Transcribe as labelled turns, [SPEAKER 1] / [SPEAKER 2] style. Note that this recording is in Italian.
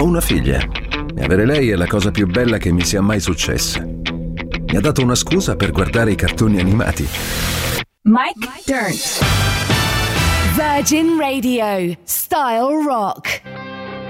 [SPEAKER 1] Ho una figlia e avere lei è la cosa più bella che mi sia mai successa. Mi ha dato una scusa per guardare i cartoni animati.
[SPEAKER 2] Mike Dirnt. Virgin Radio. Style Rock.